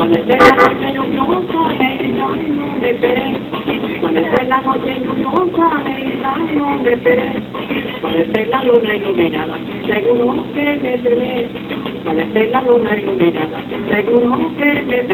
Cuando esté la noche lluviosa, no me esperé. Cuando esté la noche lluviosa, no me esperé. Cuando esté la luna iluminada, seguro que me veré. Cuando esté la luna iluminada, seguro que me veré.